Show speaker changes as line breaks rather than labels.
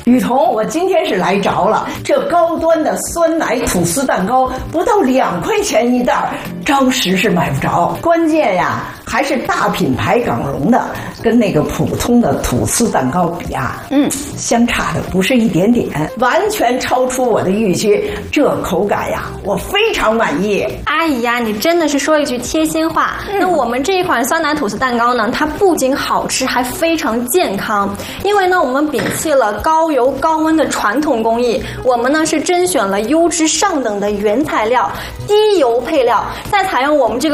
雨桐，我今天是来着了，这高端的酸奶吐司蛋糕不到2块钱一袋，着实是买不着。关键呀，还是大品牌港荣的，跟那个普通的吐司蛋糕比啊，相差的不是一点点，完全超出我的预期。这口感呀，我非常满意。
阿姨呀，你真的是说一句贴心话。那我们这一款酸奶吐司蛋糕呢，它不仅好吃，还非常健康。因为呢，我们摒弃了高油高温的传统工艺，我们呢是甄选了优质上等的原材料，低油配料，再采用我们这个